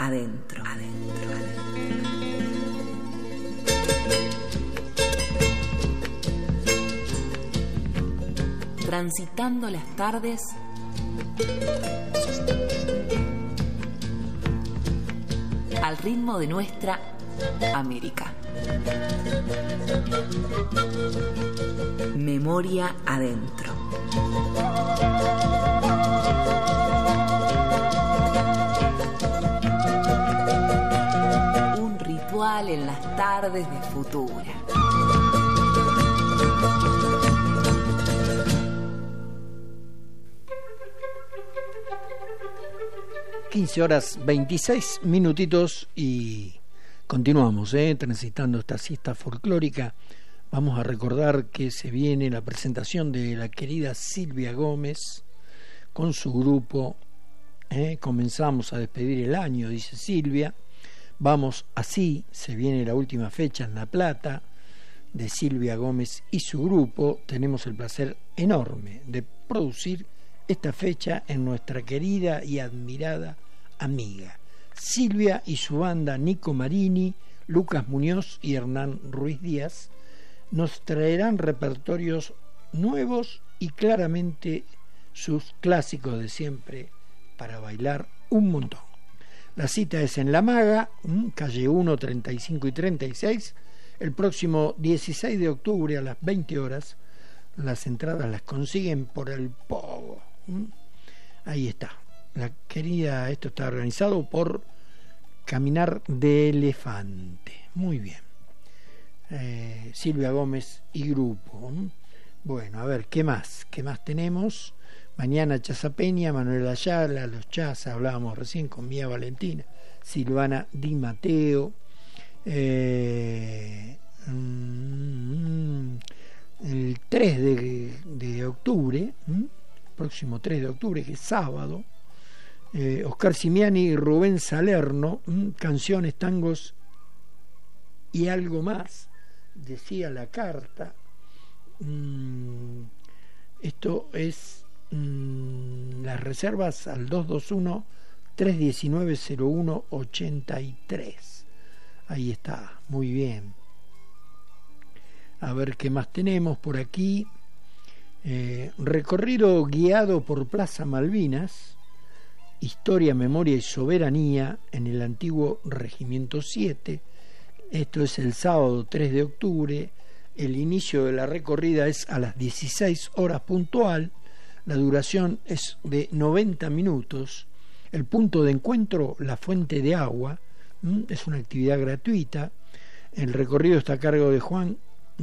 adentro, adentro, adentro. Transitando las tardes al ritmo de nuestra América. Memoria adentro. Un ritual en las tardes de Futura. 15:26 y continuamos transitando esta siesta folclórica. Vamos a recordar que se viene la presentación de la querida Silvia Gómez con su grupo. Comenzamos a despedir el año, dice Silvia. Vamos así, se viene la última fecha en La Plata de Silvia Gómez y su grupo. Tenemos el placer enorme de producir esta fecha en nuestra querida y admirada amiga Silvia y su banda Nico Marini, Lucas Muñoz y Hernán Ruiz Díaz nos traerán repertorios nuevos y claramente sus clásicos de siempre para bailar un montón. La cita es en La Maga, calle 1, 35 y 36, el próximo 16 de octubre a las 20 horas. Las entradas las consiguen por el Pogo. Ahí está. La querida, esto está organizado por Caminar de Elefante. Muy bien. Silvia Gómez y grupo. Bueno, a ver, ¿qué más? ¿Qué más tenemos? Mañana Chaza Peña, Manuel Ayala, Los Chaza, hablábamos recién con Mía Valentina, Silvana Di Matteo. El 3 de octubre, próximo 3 de octubre, que es sábado, Oscar Simiani y Rubén Salerno, canciones, tangos y algo más, decía la carta. Esto es las reservas al 221-319-0183. Ahí está, muy bien. A ver qué más tenemos por aquí. Recorrido guiado por Plaza Malvinas, Historia, Memoria y Soberanía en el antiguo Regimiento 7. Esto es el sábado 3 de octubre. El inicio de la recorrida es a las 16 horas puntual. La duración es de 90 minutos. El punto de encuentro, la fuente de agua. Es una actividad gratuita. El recorrido está a cargo de Juan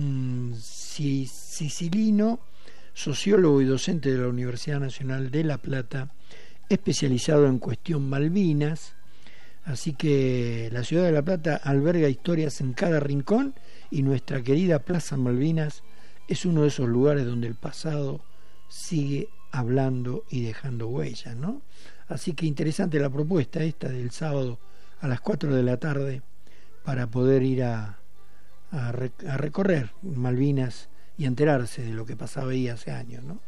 Sicilino, sociólogo y docente de la Universidad Nacional de La Plata, especializado en cuestión Malvinas. Así que la ciudad de La Plata alberga historias en cada rincón y nuestra querida Plaza Malvinas es uno de esos lugares donde el pasado sigue hablando y dejando huellas, ¿no? Así que interesante la propuesta esta del sábado a las 4 de la tarde para poder ir a recorrer Malvinas y enterarse de lo que pasaba ahí hace años, ¿no?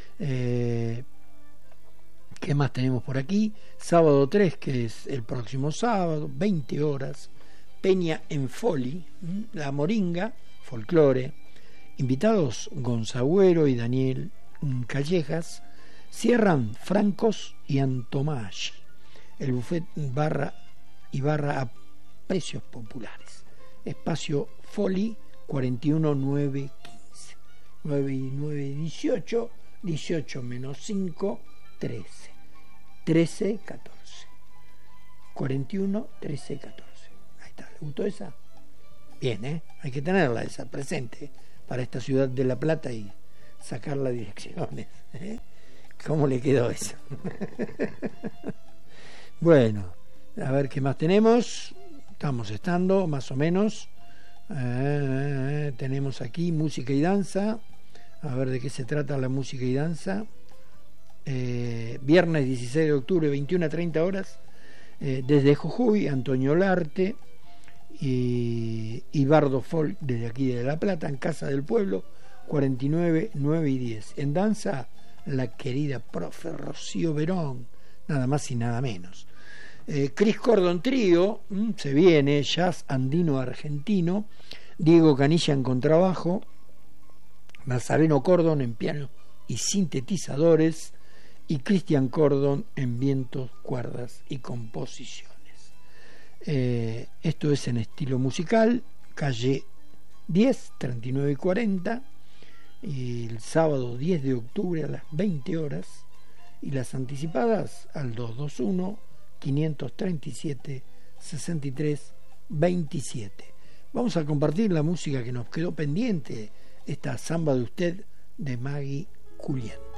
¿Qué más tenemos por aquí? Sábado 3, que es el próximo sábado, 20 horas, Peña en Foli, La Moringa, folclore. Invitados Gonzagüero y Daniel Callejas. Cierran Francos y Antomás. El buffet barra a precios populares. Espacio Foli 41915. 9 y 9, 18. 18 menos 5, 13. 13, 14. 41, 13, 14. Ahí está, ¿le gustó esa? Bien, hay que tenerla esa presente para esta ciudad de La Plata y sacar las direcciones. ¿Cómo le quedó eso? Bueno, a ver qué más tenemos. Estamos estando más o menos. Tenemos aquí música y danza. A ver de qué se trata la música y danza. Viernes 16 de octubre, 21 a 30 horas. Desde Jujuy, Antonio Larte y Bardo Folk desde aquí de La Plata, en Casa del Pueblo, 49, 9 y 10. En danza, la querida profe Rocío Verón, nada más y nada menos. Chris Cordon Trío, se viene, jazz andino argentino, Diego Canilla en contrabajo, Nazareno Cordon en piano y sintetizadores, y Cristian Cordon en vientos, cuerdas y composiciones. Esto es en estilo musical, calle 10, 39 y 40, y el sábado 10 de octubre a las 20 horas, y las anticipadas al 221-537-63-27. Vamos a compartir la música que nos quedó pendiente, esta Samba de Usted de Maggie Julián.